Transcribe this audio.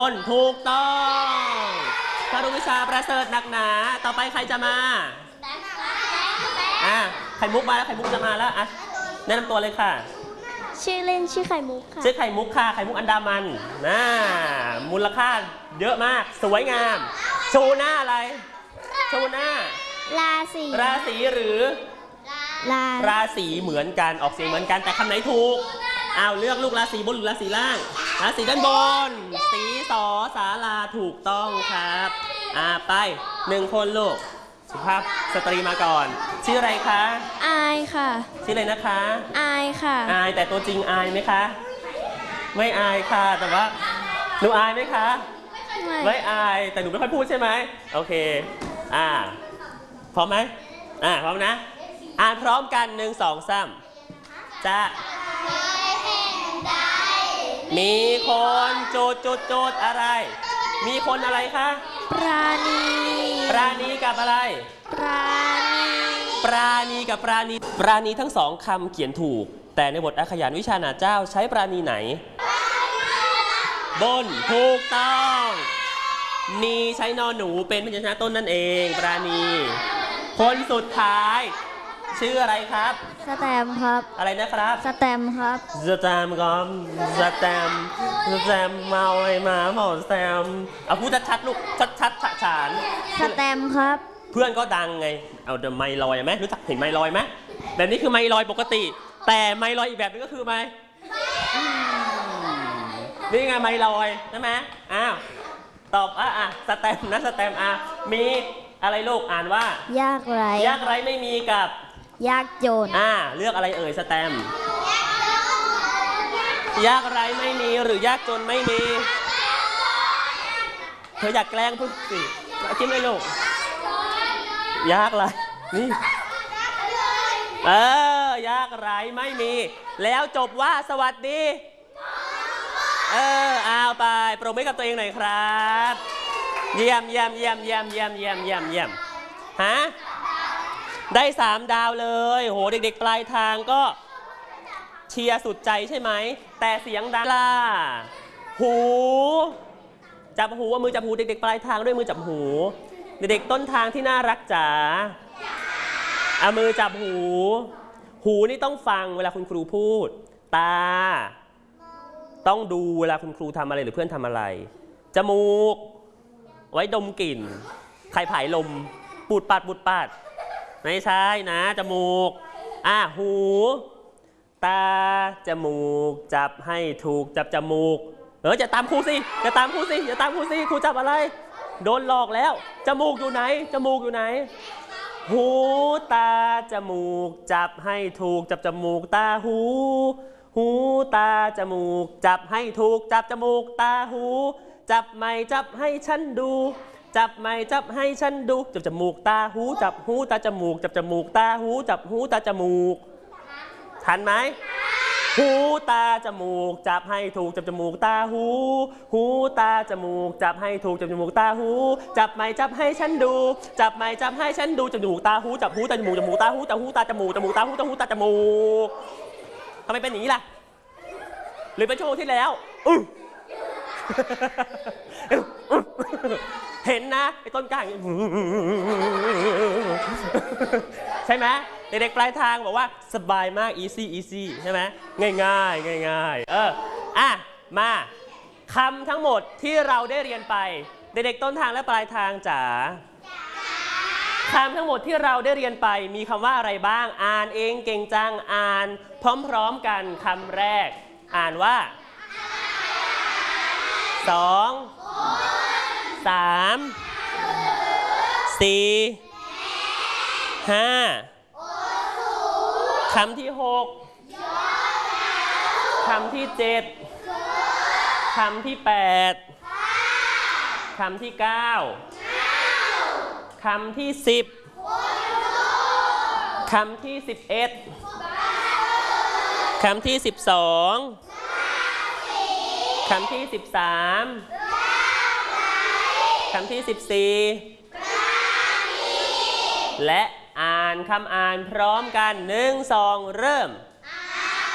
ถูกต้องคารุวิชาประเสริฐหนักหนาต่อไปใครจะมาไข่มุกมาแล้วไข่มุกจะมาแล้วแนะนำตัวเลยค่ะชื่อเล่นชื่อไข่มุกค่ะชื่อไข่มุกค่ะไข่มุกอันดามันมูลค่าเยอะมากสวยงามชูหน้าอะไรชูหน้าราศีหรือราศีเหมือนกันออกเสียงเหมือนกันแต่คำไหนถูกเลือกลูกราศีบนหรือราศีล่างราศีด้านบนสีสอศาลาถูกต้องครับไป1 คนลูกสุภาพสตรีมาก่อนชื่ออะไรคะอายค่ะชื่ออะไรนะคะอายค่ะอายแต่ตัวจริงอายไหมคะไม่อายค่ะแต่ว่าหนูอายไหมคะไม่อายแต่หนูไม่ค่อยพูดใช่ไหมโอเคพร้อมไหมพร้อมนะอ่านพร้อมกัน1 2 3จะมีคนจุดอะไรมีคนอะไรคะปราณีกับอะไรปราณีทั้ง2 คำเขียนถูกแต่ในบทอักขยานวิชานาเจ้าใช้ปราณีไหนบนถูกต้องมีใช้นอนหนูเป็นพยัญชนะต้นนั่นเองปราณีคนสุดท้ายชื่ออะไรครับสแตมครับอะไรนะครับสแตมครับสแตมครับสแตมเมาอะไรมาหมอสแตมพูดชัดๆลูกชัดฉานสแตมครับเพื่อนก็ดังไงเอาเดอะไมลอยไหมรู้จักเห็นไมลอยไหมแบบนี้คือไมลอยปกติแต่ไมลอยอีกแบบนึงก็คือไมนี่ไงไมลอยใช่ไหมตอบสแตมนะสแตมมีอะไรลูกอ่านว่ายากไรไม่มีกับยากจนเลือกอะไรเอ่ยสแตมยากไรไม่มีหรือยากจนไม่มีเธออยากแกล้งพูดสิคิดเลยลูกยากไรนี่ยากไรไม่มีแล้วจบว่าสวัสดีเอาไปปรบมือกับตัวเองหน่อยครับเยี่ยมได้3 ดาวเลยโหเด็กๆปลายทางก็เชียร์สุดใจใช่ไหมแต่เสียงดังหูจับหูมือจับหูเด็กๆปลายทางด้วยมือจับหูเด็กๆต้นทางที่น่ารักจ๋ามือจับหูนี่ต้องฟังเวลาคุณครูพูดตาต้องดูเวลาคุณครูทำอะไรหรือเพื่อนทำอะไรจมูกไว้ดมกลิ่นใครผายลมปูดปัดไม่ใช่นะจมูกหูตาจมูกจับให้ถูกจับจมูกจะตามครูสิอย่าตามครูสิครูจับอะไรโดนหลอกแล้วจมูกอยู่ไหนหูตาจมูกจับให้ถูกจับจมูกตาหูตาจมูกจับให้ถูกจับจมูกตาหูจับไม่จับให้ฉันดูจับไม่จับให้ฉันดูจับจมูกตาหูจับหูตาจมูกจับจมูกตาหูจับหูตาจมูกทันไหมหูตาจมูกจับให้ถูกจับจมูกตาหูตาจมูกจับให้ถูกจับจมูกตาหูจับไม่จับให้ฉันดูจับไม่จับให้ฉันดูจับจมูกตาหูจับหูตาจมูกตาหูจับหูตาจมูกตาหูตาจมูกทำไมเป็นอย่างนี้ล่ะหรือเป็นชั่วโมงที่แล้วเห็นนะไอ้ต้นกล้าใช่ไหมเด็กๆปลายทางบอกว่าสบายมาก easy ใช่ไหมง่ายมาคำทั้งหมดที่เราได้เรียนไปเด็กๆต้นทางและปลายทางจ๋าคำทั้งหมดที่เราได้เรียนไปมีคำว่าอะไรบ้างอ่านเองเก่งจังอ่านพร้อมๆกันคำแรกอ่านว่า2 3 4 5คำที่6คำที่7คำที่8คำที่9คำที่10คำที่11คำที่12คำที่13คำที่14และอ่านคำอ่านพร้อมกัน1 2เริ่ม